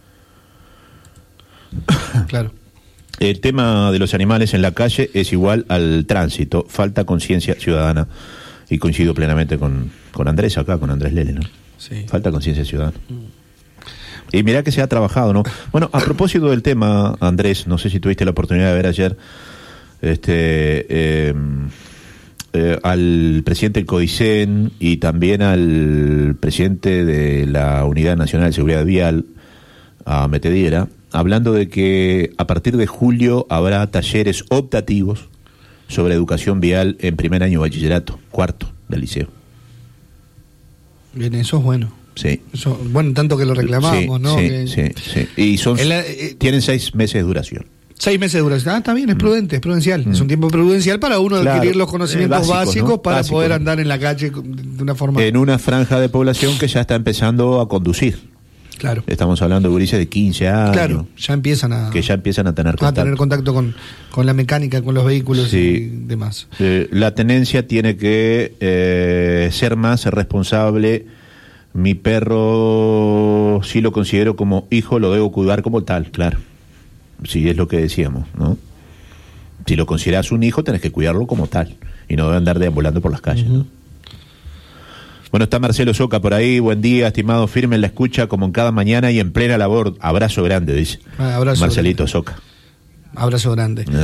Claro. El tema de los animales en la calle es igual al tránsito, falta conciencia ciudadana, y coincido plenamente con, con Andrés acá, con Andrés Lele, ¿no? Sí. Falta conciencia ciudadana. Y mirá que se ha trabajado, ¿no? Bueno, a propósito del tema, Andrés, no sé si tuviste la oportunidad de ver ayer este eh, eh, al presidente del CODICEN y también al presidente de la Unidad Nacional de Seguridad Vial, a Metediera, hablando de que a partir de julio habrá talleres optativos sobre educación vial en primer año de bachillerato, cuarto del liceo. Bien, eso es bueno. Sí. Eso, bueno, tanto que lo reclamamos, Sí, ¿no? sí, Que- sí, sí. Y son, En la- eh, tienen seis meses de duración. Seis meses de duración. Ah, está bien, es prudente, es prudencial. Es un tiempo prudencial para uno Claro, adquirir los conocimientos eh, básicos, básicos, ¿no? para Básicos, poder ¿no? andar en la calle de una forma... En una franja de población que ya está empezando a conducir. Claro. Estamos hablando de gurises de quince años. Claro, ya empiezan a, Que ya empiezan a tener a contacto. tener contacto con, con la mecánica, con los vehículos Sí. y demás. Eh, la tenencia tiene que eh, ser más responsable. Mi perro, si lo considero como hijo, lo debo cuidar como tal, claro. Sí, es lo que decíamos, ¿no? Si lo consideras un hijo, tenés que cuidarlo como tal. Y no debe andar deambulando por las calles, ¿no? Bueno, está Marcelo Soca por ahí. Buen día, estimado, firme en la escucha como en cada mañana y en plena labor. Abrazo grande, dice. Ah, abrazo Marcelito grande. Soca. Abrazo grande. Ajá.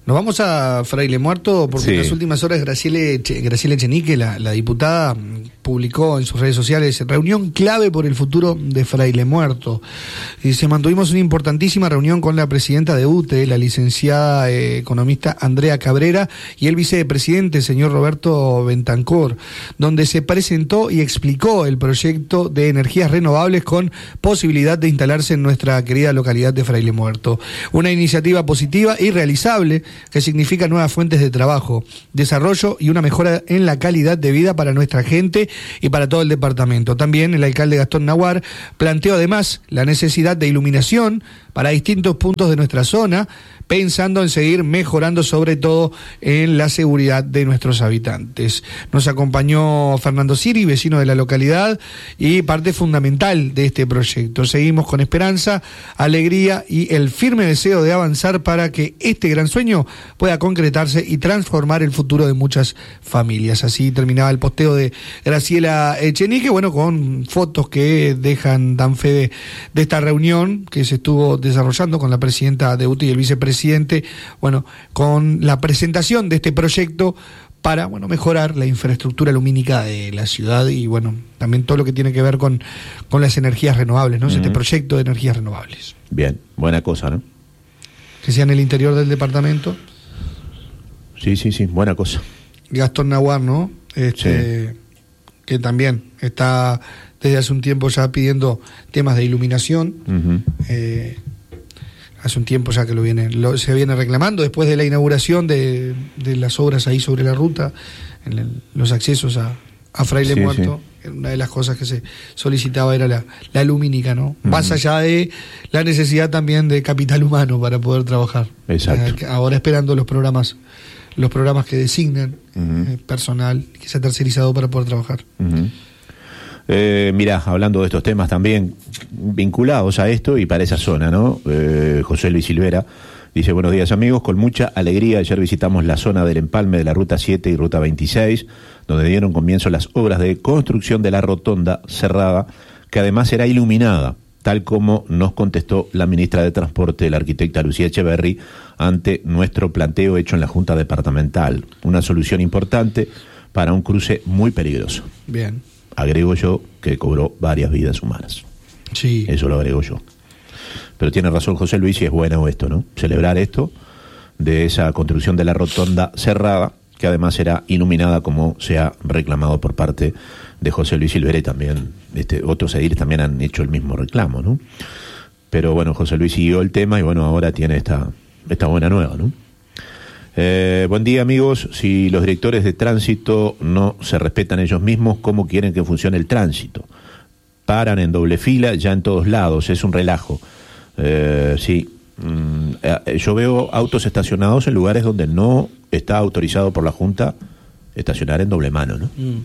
Nos vamos a Fraile Muerto porque Sí. en las últimas horas Graciela, Eche- Graciela Echenique, la, la diputada, publicó en sus redes sociales reunión clave por el futuro de Fraile Muerto. Y se mantuvimos una importantísima reunión con la presidenta de U T E, la licenciada eh, economista Andrea Cabrera, y el vicepresidente, señor Roberto Bentancor, donde se presentó y explicó el proyecto de energías renovables con posibilidad de instalarse en nuestra querida localidad de Fraile Muerto. Una iniciativa positiva y realizable que significa nuevas fuentes de trabajo, desarrollo y una mejora en la calidad de vida para nuestra gente y para todo el departamento. También el alcalde Gastón Naguar planteó además la necesidad de iluminación para distintos puntos de nuestra zona, pensando en seguir mejorando sobre todo en la seguridad de nuestros habitantes. Nos acompañó Fernando Siri, vecino de la localidad y parte fundamental de este proyecto. Seguimos con esperanza, alegría y el firme deseo de avanzar para que este gran sueño pueda concretarse y transformar el futuro de muchas familias. Así terminaba el posteo de Graciela Echenique, bueno, con fotos que dejan, dan fe de, de esta reunión que se estuvo desarrollando con la presidenta de U T E y el vicepresidente, bueno, con la presentación de este proyecto para, bueno, mejorar la infraestructura lumínica de la ciudad y, bueno, también todo lo que tiene que ver con, con las energías renovables, ¿no? Uh-huh. Este proyecto de energías renovables. Bien, buena cosa, ¿no? Que sea en el interior del departamento. Sí, sí, sí, buena cosa. Gastón Naguar, ¿no? Este, sí. Que también está desde hace un tiempo ya pidiendo temas de iluminación. Uh-huh. Eh, hace un tiempo ya que lo viene, lo, se viene reclamando después de la inauguración de, de las obras ahí sobre la ruta, en el, los accesos a, a Fraile sí, Muerto. Sí. Una de las cosas que se solicitaba era la, la lumínica, ¿no? Uh-huh. Más allá de la necesidad también de capital humano para poder trabajar. Exacto. Eh, ahora esperando los programas, los programas que designan uh-huh. eh, personal que sea tercerizado para poder trabajar. Uh-huh. Eh, mirá, hablando de estos temas también vinculados a esto y para esa zona, ¿no? Eh, José Luis Silvera dice: buenos días amigos, con mucha alegría ayer visitamos la zona del empalme de la Ruta siete y Ruta veintiséis, donde dieron comienzo las obras de construcción de la rotonda cerrada, que además será iluminada, tal como nos contestó la ministra de Transporte, la arquitecta Lucía Echeverry, ante nuestro planteo hecho en la Junta Departamental. Una solución importante para un cruce muy peligroso. Bien. Agrego yo que cobró varias vidas humanas. Sí. Eso lo agrego yo. Pero tiene razón José Luis y es bueno esto, ¿no? Celebrar esto de esa construcción de la rotonda cerrada, que además será iluminada como se ha reclamado por parte de José Luis Silvera y también este, otros ediles también han hecho el mismo reclamo, ¿no? Pero bueno, José Luis siguió el tema y bueno, ahora tiene esta, esta buena nueva, ¿no? Eh, buen día amigos, si los directores de tránsito no se respetan ellos mismos, ¿cómo quieren que funcione el tránsito? Paran en doble fila ya en todos lados, es un relajo. Eh, sí, mm, eh, yo veo autos estacionados en lugares donde no está autorizado por la Junta estacionar en doble mano, ¿no? Mm.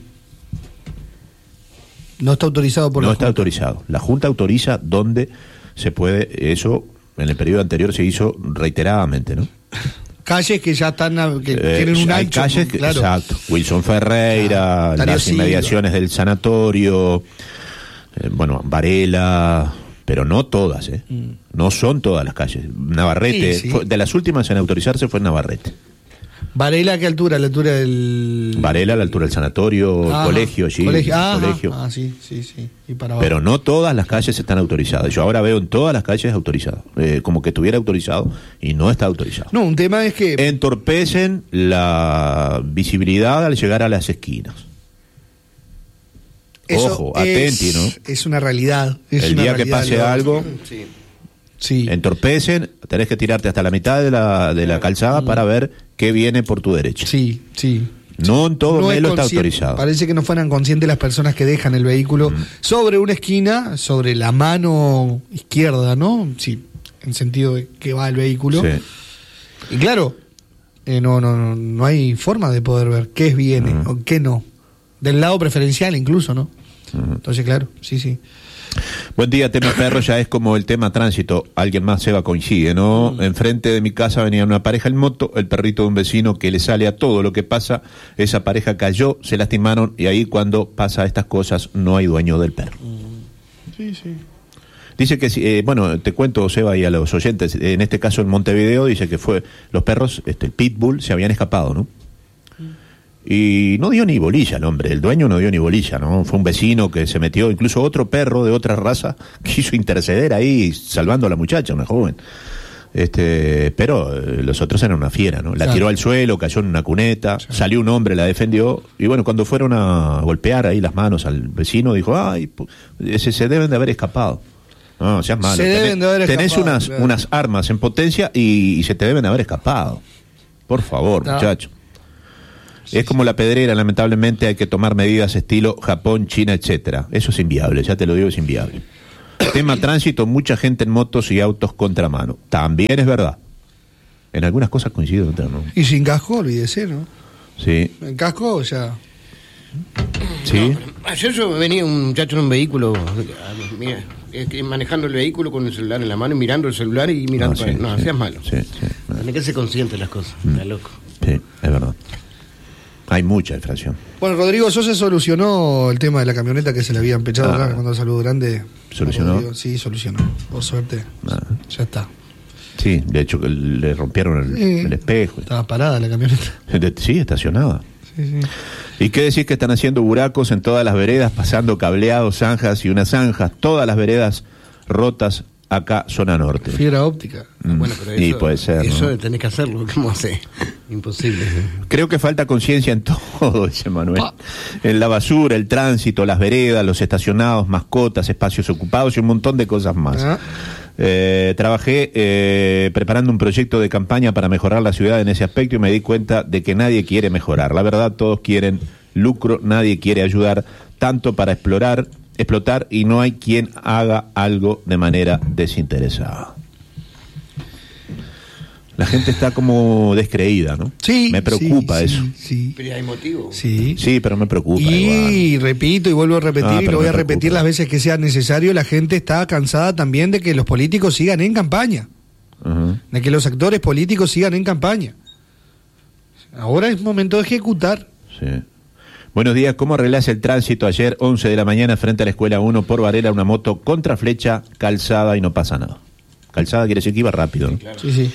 No está autorizado por no la está Junta. autorizado. La Junta autoriza donde se puede, eso en el periodo anterior se hizo reiteradamente, ¿no? Calles que ya están, que eh, tienen un hay ancho. calles que, claro. Exacto. Wilson Ferreira, claro. las inmediaciones del sanatorio, eh, bueno, Varela, pero no todas, ¿eh? Mm. No son todas las calles. Navarrete, sí, sí. Fue, de las últimas en autorizarse fue Navarrete. ¿Varela a qué altura? ¿A la altura del...? Varela a la altura del sanatorio, Ajá. colegio, sí. Colegio. Ajá. colegio. Ah, sí, sí, sí. Y para Pero no todas las calles están autorizadas. Yo ahora veo en todas las calles autorizado. Eh, como que estuviera autorizado y no está autorizado. No, un tema es que... Entorpecen la visibilidad al llegar a las esquinas. Eso Ojo, es, atenti, ¿no? Es una realidad. Es El una día que realidad, pase lo... algo... Sí. Sí. Entorpecen, tenés que tirarte hasta la mitad de la, de la calzada mm. para ver qué viene por tu derecha. Sí, sí. No en todo no Melo está autorizado. Parece que no fueran conscientes las personas que dejan el vehículo mm. sobre una esquina, sobre la mano izquierda, ¿no? Sí, en sentido de que va el vehículo. Sí. Y claro, eh, no, no, no, no hay forma de poder ver qué viene mm. o qué no. Del lado preferencial incluso, ¿no? Mm. Entonces, claro, sí, sí. Buen día, tema perro ya es como el tema tránsito. Alguien más se va coincide, ¿no? Mm. Enfrente de mi casa venía una pareja en moto, el perrito de un vecino que le sale a todo lo que pasa. Esa pareja cayó, se lastimaron y ahí cuando pasa estas cosas no hay dueño del perro. Mm. Sí, sí. Dice que, eh, bueno, te cuento, Seba, y a los oyentes, en este caso en Montevideo, dice que fue, los perros, este, el pitbull, se habían escapado, ¿no? Y no dio ni bolilla el hombre, el dueño no dio ni bolilla, ¿no? Fue un vecino que se metió, incluso otro perro de otra raza, quiso interceder ahí, salvando a la muchacha, una joven. Este, pero eh, los otros eran una fiera, ¿no? La Claro. tiró al suelo, cayó en una cuneta, Sí. salió un hombre, la defendió, y bueno, cuando fueron a golpear ahí las manos al vecino, dijo, ay, pu- ese se deben de haber escapado. No, seas malo. Se tenés, deben de haber tenés escapado, unas, claro. unas armas en potencia y, y se te deben de haber escapado. Por favor, No. muchacho. Es como la pedrera, lamentablemente hay que tomar medidas estilo Japón, China, etcétera. Eso es inviable, ya te lo digo, es inviable. Tema tránsito, mucha gente en motos y autos contramano. También es verdad. En algunas cosas coincido, en otras no. Y sin casco, olvídese, ¿no? Sí, En casco, ya. sí. Ayer yo venía un muchacho en un vehículo, mira, es que manejando el vehículo con el celular en la mano y mirando el celular y mirando No, para sí, No, sí, hacías malo. Sí, sí, Tenés que ser consciente de las cosas, está loco. sí, es verdad. Hay mucha infracción. Bueno, Rodrigo Sosa solucionó el tema de la camioneta que se le habían pechado Ah. acá cuando Saludo Grande. ¿Solucionó? Rodrigo, sí, solucionó. Por suerte. Ah. Ya está. Sí, de hecho que le rompieron el, Sí. el espejo. Estaba parada la camioneta. De- Sí, estacionada. Sí, sí. ¿Y qué decís que están haciendo buracos en todas las veredas, pasando cableados, zanjas y unas zanjas, todas las veredas rotas acá, zona norte? Fibra óptica. Mm, Bueno, pero y eso, puede ser, eso ¿no? tenés que hacerlo, ¿cómo hace? Imposible. Creo que falta conciencia en todo, dice Manuel. Pa. En la basura, el tránsito, las veredas, los estacionados, mascotas, espacios ocupados y un montón de cosas más. Ah. Eh, trabajé eh, preparando un proyecto de campaña para mejorar la ciudad en ese aspecto y me di cuenta de que nadie quiere mejorar. La verdad, todos quieren lucro, nadie quiere ayudar, tanto para explorar, explotar, y no hay quien haga algo de manera desinteresada. La gente está como descreída, ¿no? Sí. Me preocupa sí, eso. Sí, sí. Pero hay motivo. Sí. Sí, pero me preocupa Y igual. repito y vuelvo a repetir, Ah, y pero lo voy me a repetir preocupa. las veces que sea necesario, la gente está cansada también de que los políticos sigan en campaña, Ujú. de que los actores políticos sigan en campaña. Ahora es momento de ejecutar. Sí. Buenos días, ¿cómo arreglás el tránsito ayer, once de la mañana, frente a la escuela uno, por Varela, una moto contra flecha, calzada y no pasa nada? Calzada quiere decir que iba rápido, ¿no? Sí, sí.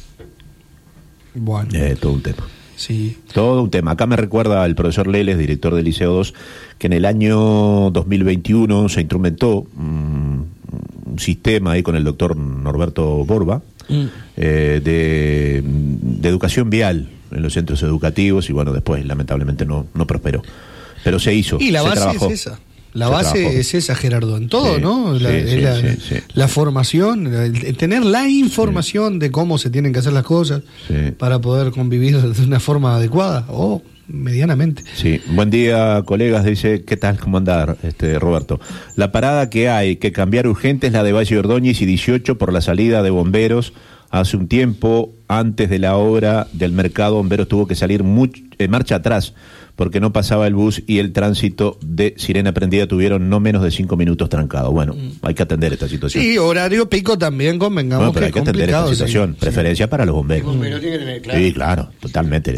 Bueno, Eh, todo un tema. sí. Todo un tema. Acá me recuerda el profesor Leles, director del Liceo dos, que en el año dos mil veintiuno se instrumentó un, un sistema ahí con el doctor Norberto Borba Mm. eh, de, de educación vial en los centros educativos y bueno, después lamentablemente no, no prosperó. Pero se hizo. Y la se base trabajó. es esa. La Se base trabajó. es esa, Gerardo, en todo, Sí, ¿no? La, sí, es sí, la, sí, sí. la formación, el- el tener la información de cómo se tienen que hacer las cosas Sí. para poder convivir de una forma adecuada o medianamente. Sí, buen día, colegas, dice, ¿qué tal? ¿Cómo andar, este, Roberto? La parada que hay que cambiar urgente es la de Valle Ordóñez y dieciocho por la salida de bomberos. Hace un tiempo, antes de la obra del mercado, bomberos tuvo que salir much- en marcha atrás porque no pasaba el bus y el tránsito de Sirena Prendida tuvieron no menos de cinco minutos trancados. Bueno, hay que atender esta situación. Sí, horario pico también, convengamos Bueno, pero que hay que es atender esta complicado, situación. sí. Preferencia para los bomberos. El bombero tiene que tener claro. Sí, claro, totalmente.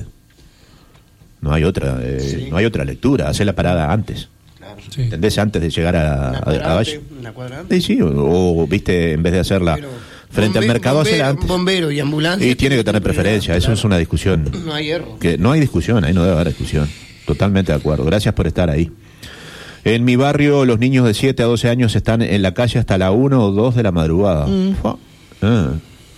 No hay otra, eh, Sí. no hay otra lectura. Hacer la parada antes. Claro. Sí. ¿Entendés? Antes de llegar a, Una a- cuadra a antes, Valle. una cuadra antes. Sí, sí, o, o, viste, en vez de hacerla Pero frente al bombe- mercado, bombero, hacerla antes. Bombero y ambulancia. Y tiene que tener preferencia, eso Claro. es una discusión. No hay hierro. Que no hay discusión, ahí no debe haber discusión. Totalmente de acuerdo. Gracias por estar ahí. En mi barrio, los niños de siete a doce años están en la calle hasta la una o dos de la madrugada. Mm. Fua. Ah.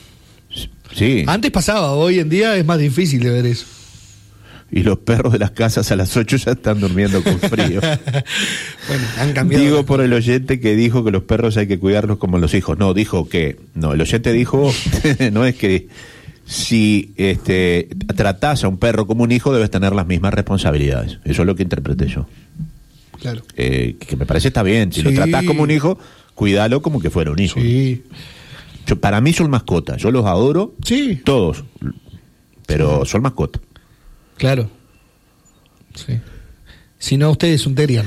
Sí. Antes pasaba, hoy en día es más difícil de ver eso. Y los perros de las casas a las ocho ya están durmiendo con frío. Bueno, han cambiado. Digo por el oyente que dijo que los perros hay que cuidarlos como los hijos. No, dijo que... No, el oyente dijo... no es que si este tratás a un perro como un hijo debes tener las mismas responsabilidades. Eso es lo que interpreté yo. Claro. Eh, que me parece está bien. Si lo Sí. tratás como un hijo, cuídalo como que fuera un hijo. Sí. Yo, para mí son mascotas. Yo los adoro. Sí. Todos. Pero son mascotas. Claro. Sí. Si no, usted es un Terian.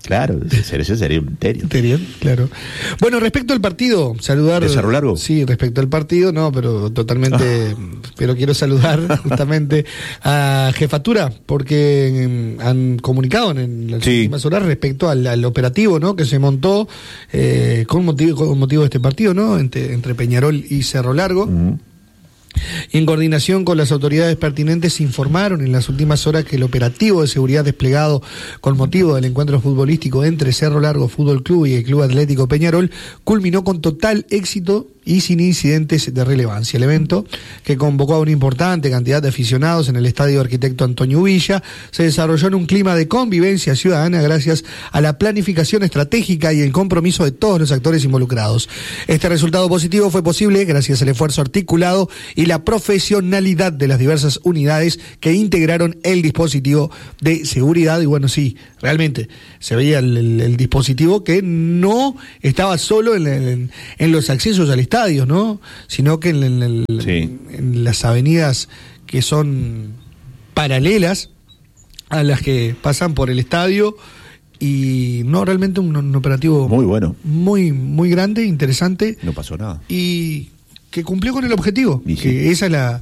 Claro, ese sería un misterio. Claro. Bueno, respecto al partido, saludar... ¿De Cerro Largo? Sí, respecto al partido, no, pero totalmente... pero quiero saludar justamente a Jefatura, porque han comunicado en las sí. últimas horas respecto al, al operativo, ¿no?, que se montó eh, con, motivo, con motivo de este partido, ¿no?, entre, entre Peñarol y Cerro Largo. Uh-huh. Y en coordinación con las autoridades pertinentes informaron en las últimas horas que el operativo de seguridad desplegado con motivo del encuentro futbolístico entre Cerro Largo Fútbol Club y el Club Atlético Peñarol culminó con total éxito y sin incidentes de relevancia. El evento, que convocó a una importante cantidad de aficionados en el Estadio Arquitecto Antonio Villa, se desarrolló en un clima de convivencia ciudadana gracias a la planificación estratégica y el compromiso de todos los actores involucrados. Este resultado positivo fue posible gracias al esfuerzo articulado y la profesionalidad de las diversas unidades que integraron el dispositivo de seguridad. Y bueno, sí, realmente se veía el, el, el dispositivo que no estaba solo en, en, en los accesos al estadio, ¿no?, sino que en, en, en, sí. en las avenidas que son paralelas a las que pasan por el estadio. Y no, realmente un, un operativo muy bueno, muy muy grande, interesante. No pasó nada. Y que cumplió con el objetivo. Y sí. Que esa es la...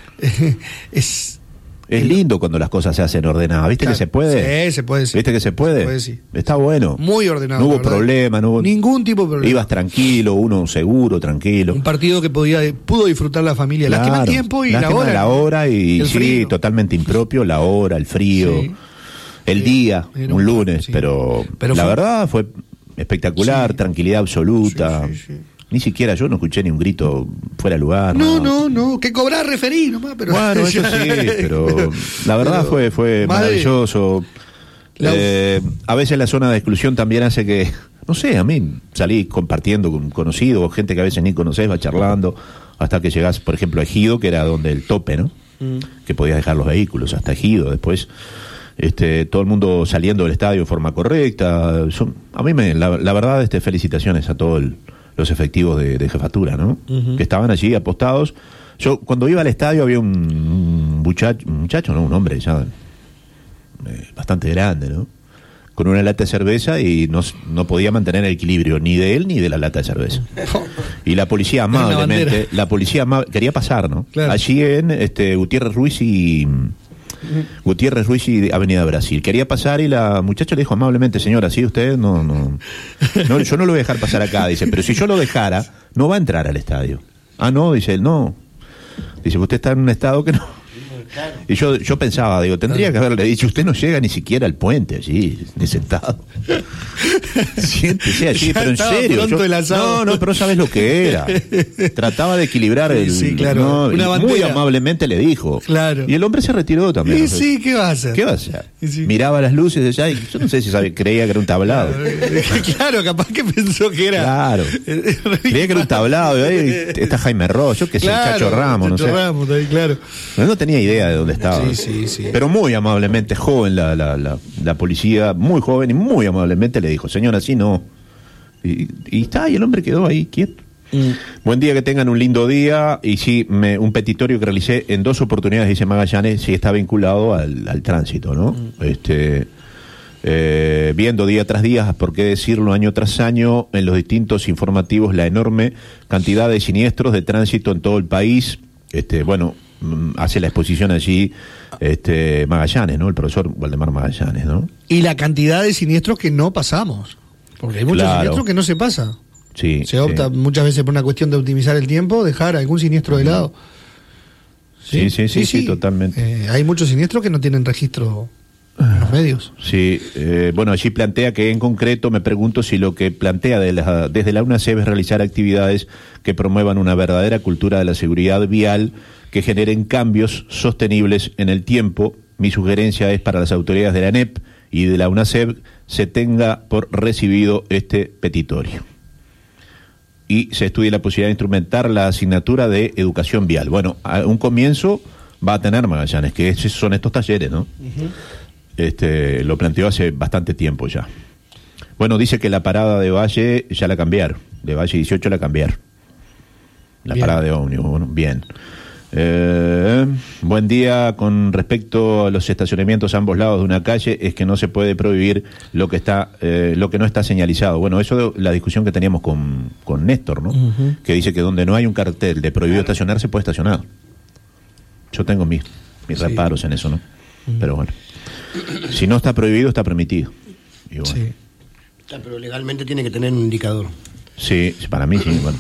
es Es lindo cuando las cosas se hacen ordenadas. ¿Viste, claro, que se puede? Sí, se puede, sí. ¿Viste que se puede? Se puede, sí. Está bueno. Muy ordenado. No hubo problema, no hubo... Ningún tipo de problema. Ibas tranquilo, uno seguro, tranquilo. Un partido que podía pudo disfrutar la familia. Claro. Lástima el tiempo y Lástima la hora. la hora y, el sí, frío. Totalmente impropio, la hora, el frío, sí. el sí. día, Era un lunes, sí. pero, pero la fue... verdad fue espectacular, sí. tranquilidad absoluta. Sí, sí, sí. Ni siquiera yo no escuché ni un grito fuera de lugar. No, no, no, no, que cobrar referí nomás, pero... Bueno, eso sí, pero, pero la verdad pero, fue fue maravilloso. La... Eh, a veces la zona de exclusión también hace que, no sé, a mí salí compartiendo con conocidos, gente que a veces ni conocés, va charlando, hasta que llegás, por ejemplo, a Ejido, que era donde el tope, ¿no? Mm. Que podías dejar los vehículos hasta Ejido, después... Este, todo el mundo saliendo del estadio en forma correcta. Son, a mí, me, la, la verdad, este, felicitaciones a todos los efectivos de, de Jefatura, ¿no? Uh-huh. Que estaban allí apostados. Yo, cuando iba al estadio, había un, un muchacho, un muchacho, no, un hombre ya eh, bastante grande, ¿no? Con una lata de cerveza y no, no podía mantener el equilibrio ni de él ni de la lata de cerveza. Y la policía amablemente, la policía amable, quería pasar, ¿no? Claro. Allí en este, Gutiérrez Ruiz y... Gutiérrez Ruiz y Avenida Brasil. Quería pasar y la muchacha le dijo amablemente: señora, sí, usted no, no, no, yo no lo voy a dejar pasar acá. Dice, pero si yo lo dejara, no va a entrar al estadio. Ah, no, dice él, no. Dice, usted está en un estado que no... Y yo yo pensaba, digo, tendría que haberle dicho, usted no llega ni siquiera al puente allí, ni sentado. Siéntese allí, pero en serio. Yo, no, no, pero no sabes lo que era. Trataba de equilibrar el... Sí, claro. No, Una muy amablemente le dijo. Claro. Y el hombre se retiró también. Y ¿no? sí, ¿qué va a hacer? ¿Qué va a hacer? Sí. Miraba las luces allá y yo no sé si sabe, creía que era un tablado. Claro, capaz que pensó que era... Claro. Creía que era un tablado. Y ahí está Jaime Ross, yo qué sé, claro, Chacho Ramos, Chacho no sé. Ramos, ahí, claro. Pero no tenía idea de dónde estaba. Sí, sí, sí. Pero muy amablemente, joven la, la, la, la policía, muy joven y muy amablemente le dijo, señora, así no. Y, y está, y el hombre quedó ahí quieto. Mm. Buen día, que tengan un lindo día. Y sí, me, un petitorio que realicé en dos oportunidades, dice Magallanes, sí está vinculado al, al tránsito, ¿no? Mm. Este, eh, viendo día tras día, por qué decirlo, año tras año, en los distintos informativos, la enorme cantidad de siniestros de tránsito en todo el país. Este, bueno, hace la exposición allí este Magallanes, ¿no? El profesor Waldemar Magallanes, ¿no? Y la cantidad de siniestros que no pasamos, porque hay muchos claro. siniestros que no se pasa. Sí, se opta sí. muchas veces por una cuestión de optimizar el tiempo, dejar algún siniestro de lado. Sí, sí, sí, sí, sí, sí totalmente. Eh, hay muchos siniestros que no tienen registro en los medios. Sí, eh, bueno, allí plantea que en concreto me pregunto si lo que plantea de la, desde la UNACEB es realizar actividades que promuevan una verdadera cultura de la seguridad vial, que generen cambios sostenibles en el tiempo. Mi sugerencia es para las autoridades de la ANEP y de la UNACEB se tenga por recibido este petitorio y se estudie la posibilidad de instrumentar la asignatura de educación vial. Bueno, a un comienzo va a tener Magallanes, que es, son estos talleres, ¿no? Uh-huh. Este, lo planteó hace bastante tiempo ya. Bueno, dice que la parada de Valle ya la cambiaron, de Valle dieciocho la cambiaron. La bien. Parada de ómnibus, bueno, bien. Eh, buen día. Con respecto a los estacionamientos a ambos lados de una calle, es que no se puede prohibir lo que está, eh, lo que no está señalizado. Bueno, eso es la discusión que teníamos con, con Néstor, ¿no? Uh-huh. Que dice que donde no hay un cartel de prohibido claro. estacionar, se puede estacionar. Yo tengo mis, mis sí. reparos en eso, ¿no? Uh-huh. Pero bueno, si no está prohibido, está permitido. Y bueno. Sí. Pero legalmente tiene que tener un indicador. Sí, para mí sí, bueno.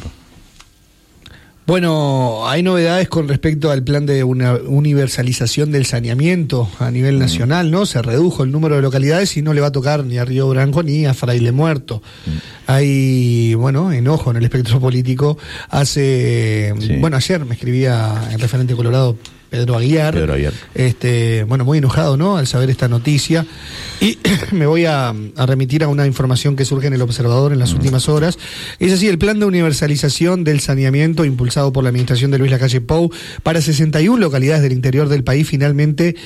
Bueno, hay novedades con respecto al plan de una universalización del saneamiento a nivel nacional, ¿no? Se redujo el número de localidades y no le va a tocar ni a Río Branco ni a Fraile Muerto. Mm. Hay, bueno, enojo en el espectro político. Hace, sí. bueno, ayer me escribía el referente colorado Pedro Aguiar, Pedro Aguiar. Este, bueno, muy enojado, ¿no? Al saber esta noticia. Y me voy a, a remitir a una información que surge en El Observador en las mm. últimas horas. Es así, el plan de universalización del saneamiento impulsado por la administración de Luis Lacalle Pou para sesenta y una localidades del interior del país finalmente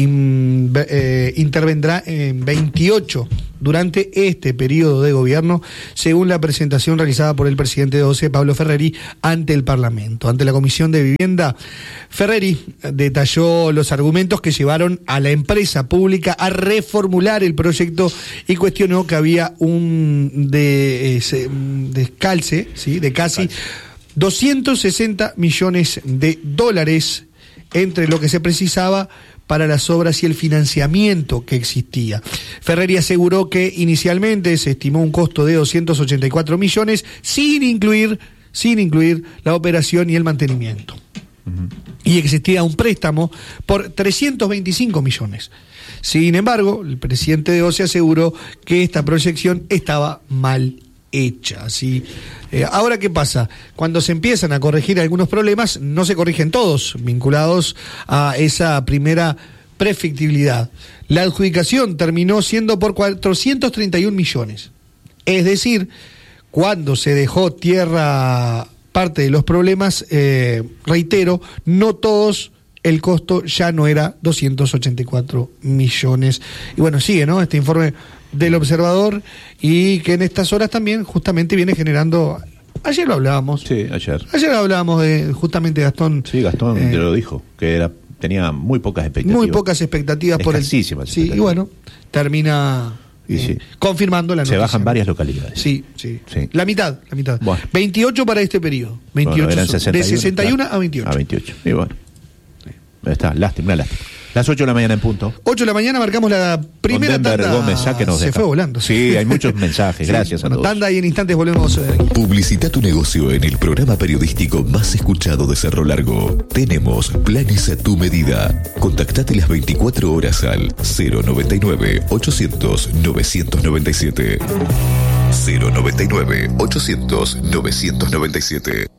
in, eh, intervendrá en veintiocho durante este periodo de gobierno, según la presentación realizada por el presidente de O C E, Pablo Ferreri, ante el Parlamento. Ante la Comisión de Vivienda, Ferreri detalló los argumentos que llevaron a la empresa pública a reformular el proyecto y cuestionó que había un de, ese, descalce, ¿sí? de casi doscientos sesenta millones de dólares entre lo que se precisaba para las obras y el financiamiento que existía. Ferreri aseguró que inicialmente se estimó un costo de doscientos ochenta y cuatro millones sin incluir, sin incluir la operación y el mantenimiento. Uh-huh. Y existía un préstamo por trescientos veinticinco millones. Sin embargo, el presidente de O C E aseguró que esta proyección estaba mal hecha. ¿Sí? Eh, ahora, ¿qué pasa? Cuando se empiezan a corregir algunos problemas, no se corrigen todos, vinculados a esa primera prefectibilidad. La adjudicación terminó siendo por cuatrocientos treinta y un millones. Es decir, cuando se dejó tierra parte de los problemas, eh, reitero, no todos, el costo ya no era doscientos ochenta y cuatro millones. Y bueno, sigue, ¿no? Este informe del Observador, y que en estas horas también justamente viene generando. Ayer lo hablábamos. Sí, ayer. Ayer hablábamos de justamente Gastón. Sí, Gastón eh, lo dijo, que era tenía muy pocas expectativas. Muy pocas expectativas por el. Sí, y bueno, termina y eh, sí. confirmando la noticia. Se bajan varias localidades. Sí, sí, sí. La mitad, la mitad. Bueno. veintiocho para este periodo. veintiocho bueno, sesenta y uno, de sesenta y uno claro, a veintiocho. A veintiocho. Y bueno. Sí. Está, lástima, lástima. Las ocho de la mañana en punto. ocho de la mañana marcamos la primera Con Denver, tanda. Gómez, sáquenos de Se acá. fue volando. Sí, hay muchos mensajes. Sí, gracias bueno, a todos. Tanda y en instantes volvemos. Eh, Publicita tu negocio en el programa periodístico más escuchado de Cerro Largo. Tenemos planes a tu medida. Contactate las veinticuatro horas al cero noventa y nueve, ochocientos, novecientos noventa y siete. cero noventa y nueve, ochocientos, novecientos noventa y siete.